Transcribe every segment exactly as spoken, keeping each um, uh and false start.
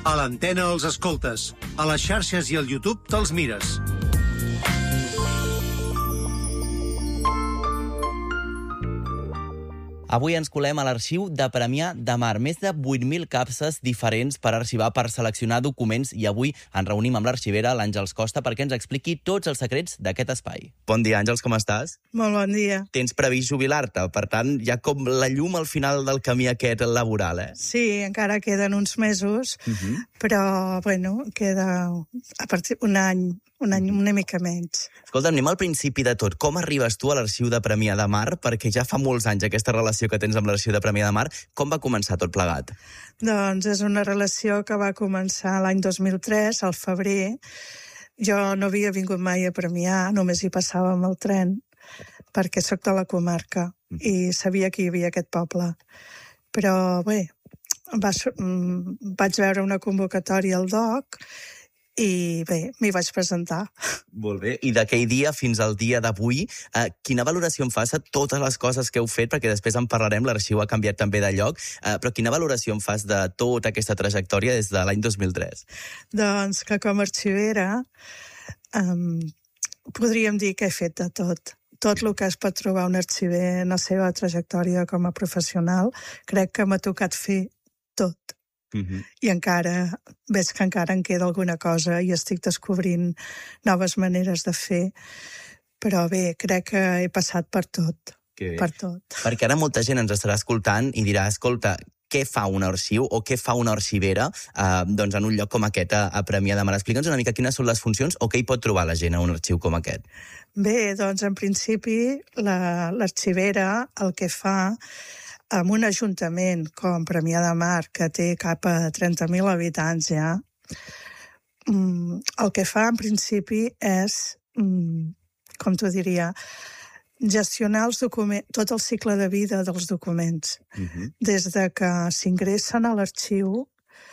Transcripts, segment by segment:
A l'antena els escoltes, a les xarxes i al YouTube te'ls mires. Avui ens colem a l'arxiu de Premià de Mar. Més de vuit mil capses diferents per arxivar, per seleccionar documents, i avui ens reunim amb l'arxivera, l'Àngels Costa, perquè ens expliqui tots els secrets d'aquest espai. Bon dia, Àngels, com estàs? Molt bon dia. Tens previst jubilar-te, per tant, hi ha com la llum al final del camí aquest laboral, eh? Sí, encara queden uns mesos, uh-huh. però, bueno, queda a partir un any, un any una mica menys. Escolta, anem al principi de tot. Com arribes tu a l'arxiu de Premià de Mar? Perquè ja fa molts anys aquesta relació que tens amb l'arxiu de Premià de Mar. Com va començar tot plegat? Doncs és una relació que va començar l'any dos mil tres, al febrer. Jo no havia vingut mai a Premià, només hi passava amb el tren, perquè soc de la comarca i sabia que hi havia aquest poble. Però bé, va, vaig veure una convocatòria al D O C i bé, m'hi vaig presentar. Molt bé. I d'aquell dia fins al dia d'avui, eh, quina valoració em fas a totes les coses que heu fet? Perquè després en parlarem, l'arxiu ha canviat també de lloc, eh, però quina valoració em fas de tota aquesta trajectòria des de l'any dos mil tres? Doncs que com a arxivera um, podríem dir que he fet de tot. Tot el que es pot trobar un arxiver en la seva trajectòria com a professional, crec que m'ha tocat fer tot. Uh-huh. I encara, veig que encara em queda alguna cosa i estic descobrint noves maneres de fer, però bé, crec que he passat per tot, per tot. Perquè ara molta gent ens estarà escoltant i dirà, escolta, què fa un arxiu o què fa una arxivera eh, doncs en un lloc com aquest a, a Premià de Mar? Explica'ns una mica quines són les funcions o què hi pot trobar la gent a un arxiu com aquest. Bé, doncs en principi la, l'arxivera el que fa en un ajuntament com Premià de Mar, que té cap a trenta mil habitants ja, el que fa en principi és, com t'ho diria, gestionar els documents, tot el cicle de vida dels documents. Uh-huh. Des de que s'ingressen a l'arxiu,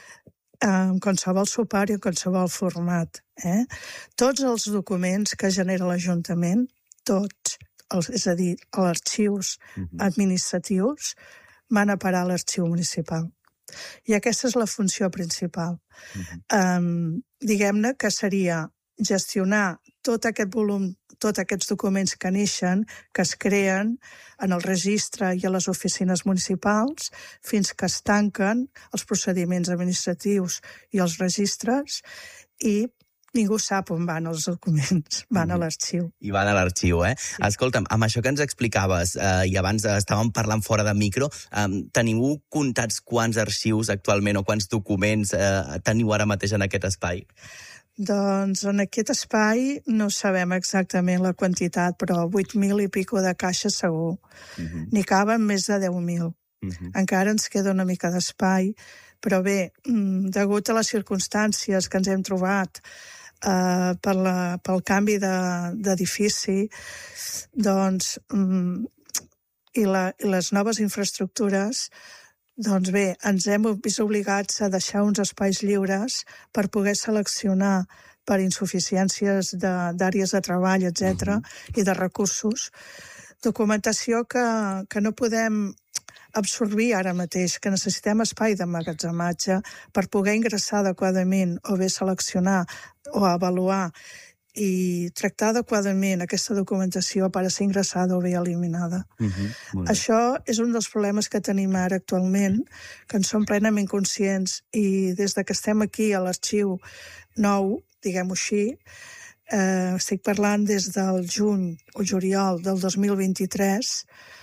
en qualsevol suport i en qualsevol format. Eh? Tots els documents que genera l'Ajuntament, tots, els, és a dir, els arxius uh-huh. administratius, van a parar a l'arxiu municipal. I aquesta és la funció principal. Uh-huh. Um, diguem-ne que seria gestionar tot aquest volum, tots aquests documents que neixen, que es creen en el registre i a les oficines municipals, fins que es tanquen els procediments administratius i els registres, i ningú sap on van els documents, van a l'arxiu. I van a l'arxiu, eh? Sí. Escolta'm, amb això que ens explicaves, eh, i abans estàvem parlant fora de micro, eh, teniu comptats quants arxius actualment o quants documents eh, teniu ara mateix en aquest espai? Doncs en aquest espai no sabem exactament la quantitat, però vuit mil i pico de caixes segur. Uh-huh. N'hi caben més de deu mil. Uh-huh. Encara ens queda una mica d'espai, però bé, degut a les circumstàncies que ens hem trobat Uh, per la, pel canvi de, d'edifici, doncs, um, i, la, i les noves infraestructures, doncs bé, ens hem vist obligats a deixar uns espais lliures per poder seleccionar per insuficiències de, d'àrees de treball, etcètera, uh-huh. i de recursos, documentació que, que no podem absorbir ara mateix, que necessitem espai d'emmagatzematge per poder ingressar adequadament o bé seleccionar o avaluar i tractar adequadament aquesta documentació per a ser ingressada o bé eliminada. Uh-huh, Això és un dels problemes que tenim ara actualment, que en som plenament conscients, i des de que estem aquí a l'arxiu nou, diguem-ho així, eh, estic parlant des del juny o juliol del dos mil vint-i-tres,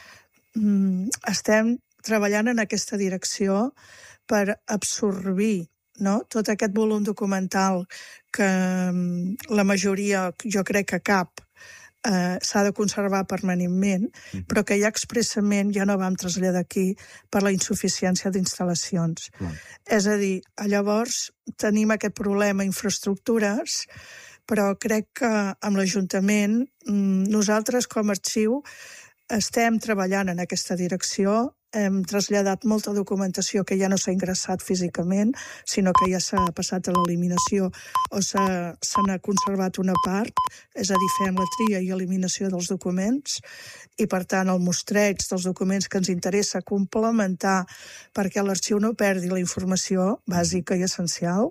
estem treballant en aquesta direcció per absorbir, no?, tot aquest volum documental que la majoria, jo crec que cap, eh, s'ha de conservar permanentment, però que ja expressament ja no vam traslladar aquí per la insuficiència d'instal·lacions. Mm. És a dir, llavors tenim aquest problema infraestructures, però crec que amb l'Ajuntament nosaltres com a arxiu estem treballant en aquesta direcció, hem traslladat molta documentació que ja no s'ha ingressat físicament, sinó que ja s'ha passat a l'eliminació o se n'ha conservat una part, és a dir, fem la tria i eliminació dels documents, i per tant el mostreig dels documents que ens interessa complementar perquè l'arxiu no perdi la informació bàsica i essencial.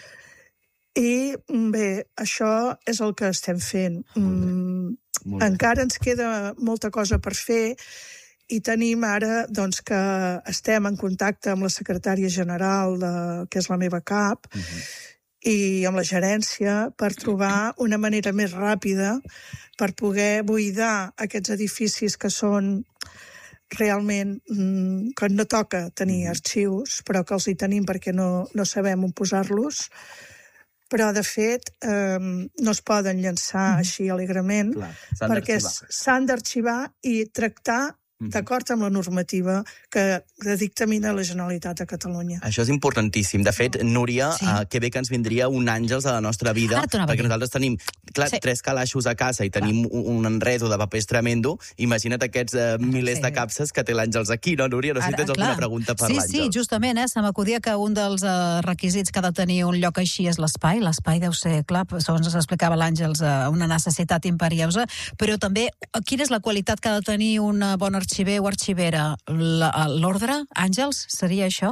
I bé, això és el que estem fent. Mm, encara ens queda molta cosa per fer i tenim ara doncs, que estem en contacte amb la secretària general, de, que és la meva cap, uh-huh. i amb la gerència per trobar una manera més ràpida per poder buidar aquests edificis que són realment, mm, que no toca tenir uh-huh. arxius, però que els hi tenim perquè no, no sabem on posar-los, però, de fet, eh, no es poden llançar mm. així alegrement, clar, perquè s'han d'arxivar i tractar d'acord amb la normativa que dictamina la Generalitat de Catalunya. Això és importantíssim. De fet, Núria, sí. uh, que bé que ens vindria un àngels a la nostra vida, perquè nosaltres tenim clar, sí. tres calaixos a casa i tenim clar. un enredo de papers tremendo. Imagina't aquests uh, milers sí. de capses que té l'àngels aquí, no, Núria? No sé si tens alguna pregunta per sí, l'àngels. Sí, justament, eh? Se m'acudia que un dels uh, requisits que ha de tenir un lloc així és l'espai. L'espai deu ser, clar, segons s'explicava l'Àngels, uh, una necessitat imperiosa, però també, quina és la qualitat que ha de tenir una bona arxiver o arxivera? L'ordre, Àngels, seria això?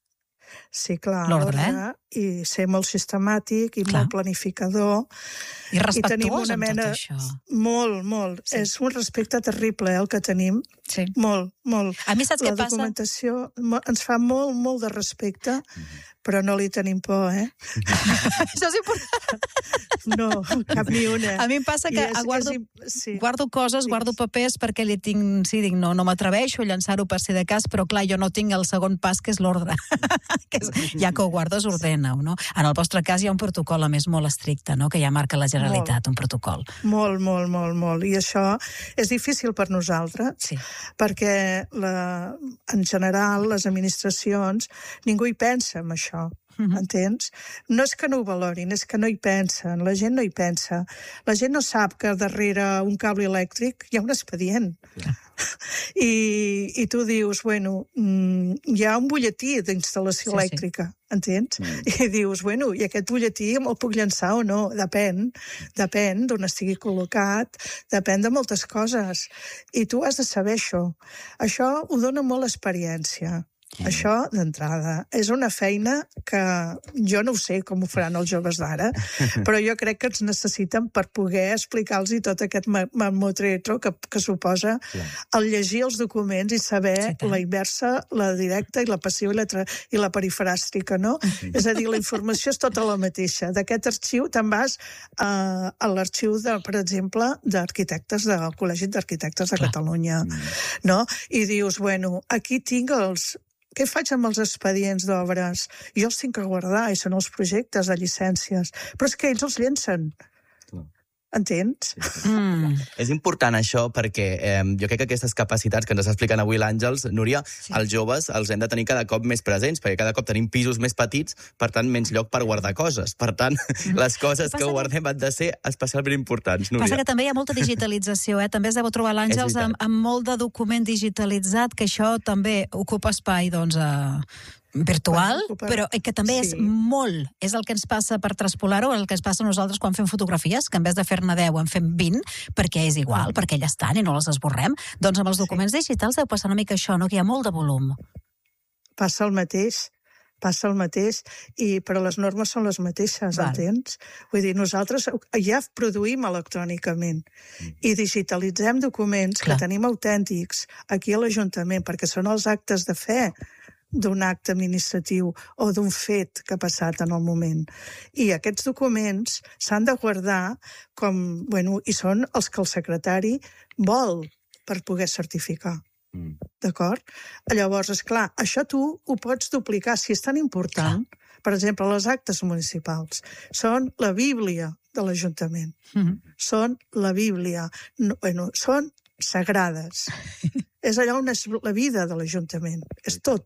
Sí, clar, l'ordre, eh? I ser molt sistemàtic i clar. molt planificador. I respectuós amb tot això. Molt, molt. Sí. És un respecte terrible, eh, el que tenim. Sí. Molt, molt. A mi saps La què passa? La documentació ens fa molt, molt de respecte, però no li tenim por, eh? Això és important. No, cap ni una. A mi em passa que és, guardo, és, sí. guardo coses, sí. guardo papers perquè li tinc, sí, dic, no, no m'atreveixo a llançar-ho per si de cas, però clar, jo no tinc el segon pas, que és l'ordre. Ja que ho guardes, ordena-ho, no? En el vostre cas hi ha un protocol, a més, molt estricte, no? Que ja marca la Generalitat, molt. un protocol. Molt, molt, molt, molt. I això és difícil per nosaltres, sí. perquè la, en general les administracions, ningú hi pensa en això. Uh-huh. Entens? No és que no ho valorin, és que no hi pensen, la gent no hi pensa. La gent no sap que darrere un cable elèctric hi ha un expedient. Yeah. I, I tu dius, bueno, hi ha un butlletí d'instal·lació sí, elèctrica, sí. entens? Mm. I dius, bueno, i aquest butlletí me'l puc llançar o no? Depèn, depèn d'on estigui col·locat, depèn de moltes coses. I tu has de saber això. Això ho dona molt experiència. Mm. Això, d'entrada, és una feina que jo no ho sé com ho faran els joves d'ara, però jo crec que ens necessiten per poder explicar-los tot aquest mamotreto que, que suposa yeah. el llegir els documents i saber sí, la inversa, la directa i la passiva i la, tra... i la perifràstica, no? Mm. És a dir, la informació és tota la mateixa. D'aquest arxiu te'n vas a, a l'arxiu, de, per exemple, d'arquitectes del Col·legi d'Arquitectes de Clar. Catalunya, mm. no? I dius, bueno, aquí tinc els... Què faig amb els expedients d'obres? Jo els tinc que guardar, i són els projectes de llicències. Però és que ells els llencen. Entens? Sí, sí. Mm. És important això perquè eh, jo crec que aquestes capacitats que ens expliquen avui l'Àngels, Núria, sí. els joves els hem de tenir cada cop més presents, perquè cada cop tenim pisos més petits, per tant, menys lloc per guardar coses. Per tant, mm. les coses que guardem han de ser especialment importants, Núria. Passa que també hi ha molta digitalització, eh? També es deu trobar l'Àngels amb, amb molt de document digitalitzat, que això també ocupa espai, doncs, a... virtual, però que també sí. és molt, és el que ens passa per traspolar-ho, el que ens passa a nosaltres quan fem fotografies, que en vez de fer-ne deu en fem vint, perquè és igual, mm. perquè elles estan i no les esborrem. Doncs amb els documents sí. digitals deu passar una mica això, no? Que hi ha molt de volum. Passa el mateix, passa el mateix, i, però les normes són les mateixes, Val. entens? Vull dir, nosaltres ja produïm electrònicament mm. i digitalitzem documents Clar. que tenim autèntics aquí a l'Ajuntament, perquè són els actes de fe d'un acte administratiu o d'un fet que ha passat en el moment. I aquests documents s'han de guardar com, bueno, i són els que el secretari vol per poder certificar. Mm. D'acord? Llavors, esclar, això tu ho pots duplicar si és tan important. Clar. Per exemple, les actes municipals són la Bíblia de l'Ajuntament. Mm. Són la Bíblia. No, bueno, són sagrades. És allà on és la vida de l'Ajuntament. És tot.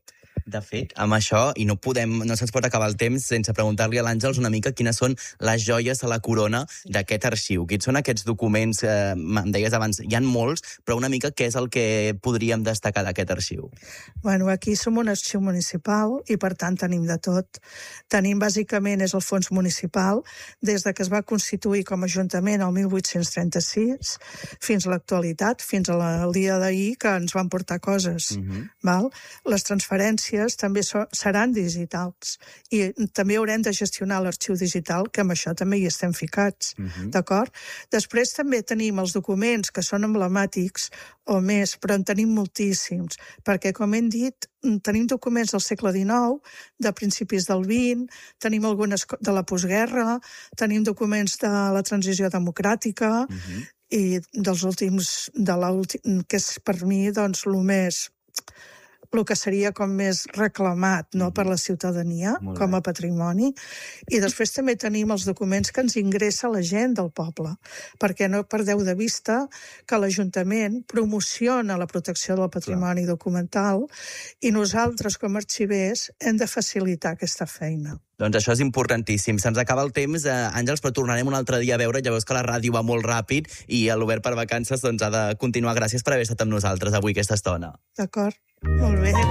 De fet, amb això, i no podem, no se'ns pot acabar el temps sense preguntar-li a l'Àngels una mica quines són les joies a la corona d'aquest arxiu. Quins són aquests documents, eh, em deies abans, hi ha molts, però una mica què és el que podríem destacar d'aquest arxiu? Bueno, aquí som un arxiu municipal i, per tant, tenim de tot. Tenim, bàsicament, és el fons municipal, des de que es va constituir com a ajuntament el mil vuit-cents trenta-sis fins a l'actualitat, fins al dia d'ahir, que ens van portar coses. Uh-huh. Val? Les transferències també so, seran digitals i també haurem de gestionar l'arxiu digital, que amb això també hi estem ficats, uh-huh. d'acord? Després també tenim els documents que són emblemàtics o més, però en tenim moltíssims, perquè, com hem dit, tenim documents del segle dinou, de principis del vint, tenim algunes de la postguerra, tenim documents de la transició democràtica, uh-huh. i dels últims, de l'últim, que és per mi, doncs, el més... el que seria com més reclamat, no, per la ciutadania, com a patrimoni. I després també tenim els documents que ens ingressa la gent del poble, perquè no perdeu de vista que l'Ajuntament promociona la protecció del patrimoni Clar. documental i nosaltres, com a arxivers, hem de facilitar aquesta feina. Doncs això és importantíssim. Se'ns acaba el temps, eh, Àngels, però tornarem un altre dia a veure. Ja veus que la ràdio va molt ràpid i l'Obert per Vacances doncs, ha de continuar. Gràcies per haver estat amb nosaltres avui aquesta estona. D'acord, molt bé.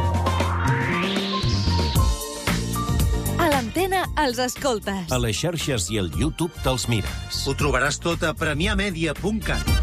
A l'antena els escoltes. A les xarxes i al YouTube te'ls mires. Ho trobaràs tot a premià media punt cat.